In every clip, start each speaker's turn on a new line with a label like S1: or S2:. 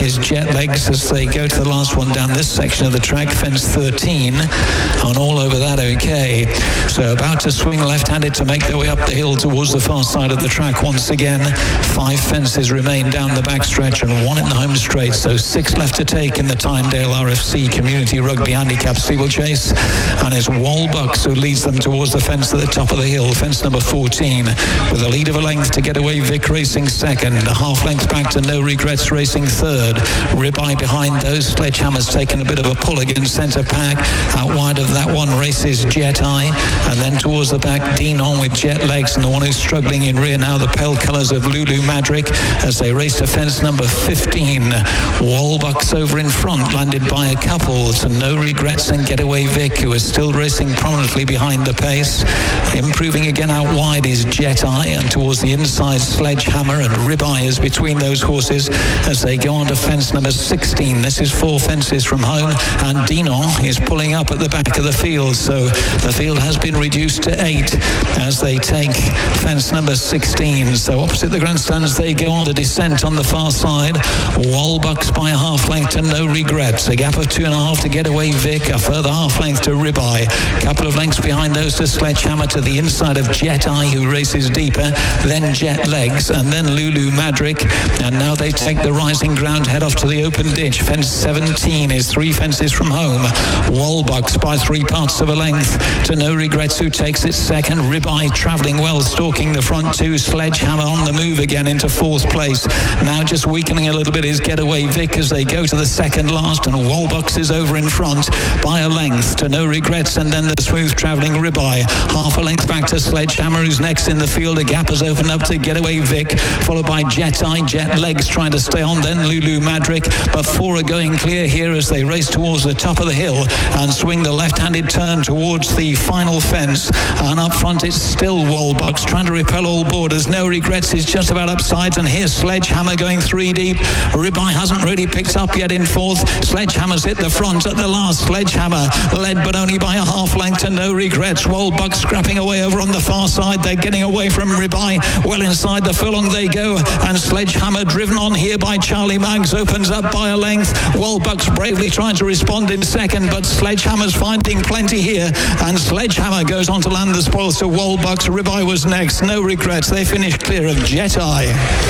S1: is Jet Legs as they go to the last one down this section of the track, fence 13, and all over that okay. So about to swing left-handed to make their way up the hill towards the far side of the track once again. 5 fences remain down the backstretch and 1 in the home straight, so 6 left to take in the Tynedale RFC Community Rugby Handicap Steeplechase, and it's Walbucks who leads them towards the fence at the top of the hill, fence number 14, with a lead of a length to Getaway Vic racing second, a half length back to No Regrets racing third, Ribeye behind those, Sledgehammer's taken a bit of a pull against centre pack, out wide of that one races Jet Eye, and then towards the back Dean On with Jet Legs, and the one who's struggling in rear now the pale colours of Lulu Madrick as they race to fence number 15. Walbucks over in front, landed by a couple to No Regrets and Getaway Vic, who is still racing prominently behind the pace. Improving again out wide is Jet Eye, and towards the inside Sledgehammer and Ribeye is between those horses as they go on to fence number 16. This is 4 fences from home, and Dinon is pulling up at the back of the field, so the field has been reduced to 8 as they take fence number 16. So opposite the grandstands they go on to descent on the far side. Walbucks by a half length to No Regrets, a gap of 2.5 to Getaway Vic, a further half length to Ribeye, a couple of lengths behind those to Sledgehammer to the inside of Jet Eye, who races deeper, then Jet Legs, and then Lulu Madrick, and now they take the rising ground, head off to the open ditch. Fence 17 is 3 fences from home. Walbucks by 3 parts of a length to No Regrets, who takes it second. Ribeye travelling well, stalking the front 2. Sledgehammer on the move again into 4th place. Now just weakening a little bit is Getaway Vic as they go to the second last, and Walbucks is over in front by a length to No Regrets, and then the smooth travelling Ribeye. Half a length back to Sledgehammer, who's next in the field. A gap has opened up to Getaway Vic, followed by Jet Eye. Jet Legs trying to stay on, then Lulu Madrick, but 4 are going clear here as they race towards the top of the hill and swing the left-handed turn towards the final fence, and up front it's still Walbucks trying to repel all boarders. No Regrets is just about upsides, and here's Sledgehammer going 3 deep. Ribeye hasn't really picked up yet in 4th. Sledgehammer's hit the front at the last. Sledgehammer led but only by a half length to No Regrets. Walbucks scrapping away over on the far side. They're getting away from Ribeye. Well inside the furlong they go, and Sledgehammer driven on here by Charlie Maggs opens up by a length. Walbucks bravely trying to respond in second, but Sledgehammer's finding plenty here, and Sledgehammer goes on to land the spoils to Walbucks. Ribeye was next. No Regrets. They finished clear of Jet Eye.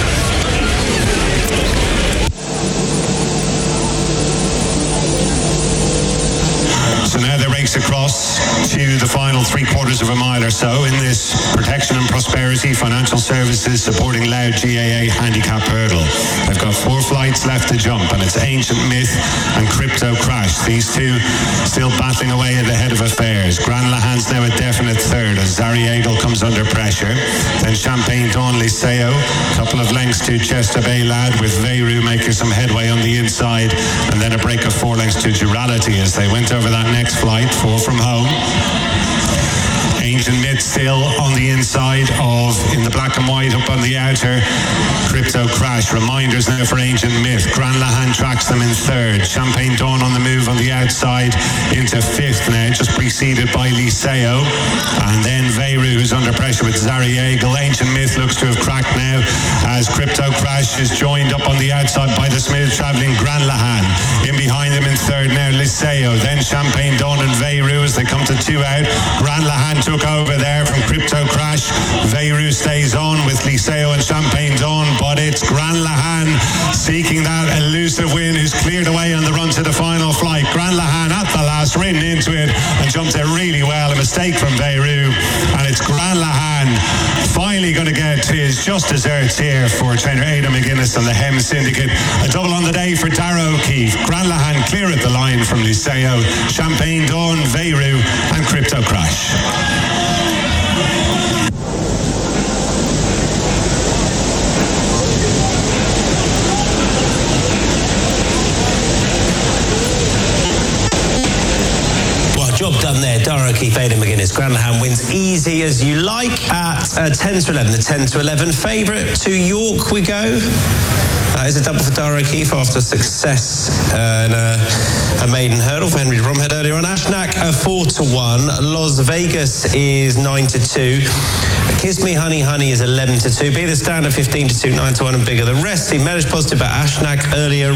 S2: So now they race across to the final 3/4 of a mile or so in this Protection and Prosperity Financial Services supporting Loud GAA handicap hurdle. They've got 4 flights left to jump, and it's Ancient Myth and Crypto Crash. These 2 still battling away at the head of affairs. Grand Lahan's now a definite third as Zariegel comes under pressure. Then Champagne Dawn Liceo, a couple of lengths to Chester Bay Lad, with Veyru making some headway on the inside, and then a break of 4 lengths to Durality as they went over that next flight, 4 from home. Ancient Myth still on the inside of, in the black and white up on the outer, Crypto Crash. Reminders now for Ancient Myth. Grand Lahan tracks them in 3rd. Champagne Dawn on the move on the outside into 5th now, just preceded by Liceo. And then Veyru, who's under pressure with Zariegel. Ancient Myth looks to have cracked now as Crypto Crash is joined up on the outside by the smooth travelling Grand Lahan. In behind them in 3rd now, Liceo. Then Champagne Dawn and Veyru as they come to 2 out. Grand Lahan took over there from Crypto Crash. Veyru stays on with Liceo and Champagne Dawn, but it's Grand Lahan seeking that elusive win, who's cleared away on the run to the final flight. Grand Lahan at the last ridden into it and jumped it really well. A mistake from Veyru, and it's Grand Lahan finally going to get his just desserts here for trainer Ada McGuinness and the Hem Syndicate. A double on the day for Dara O'Keefe. Grand Lahan clear at the line from Liceo, Champagne Dawn, Veyru and Crypto Crash.
S3: Job done there. Dara O'Keefe, Ada McGuinness. Grand Lahan wins easy as you like at 10 to 11. The 10 to 11 favourite to York we go. That is a double for Dara O'Keefe after success in a maiden hurdle for Henry Bromhead earlier on. Ashnak 4 to 1. Las Vegas is 9 to 2. Kiss Me Honey Honey is 11 to 2. Be the Standard 15 to 2, 9 to 1 and bigger. The rest seem managed positive, but Ashnak earlier